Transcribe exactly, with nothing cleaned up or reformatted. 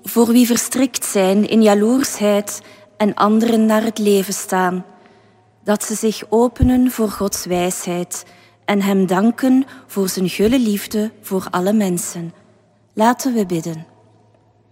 voor wie verstrikt zijn in jaloersheid en anderen naar het leven staan. Dat ze zich openen voor Gods wijsheid en hem danken voor zijn gulle liefde voor alle mensen. Laten we bidden.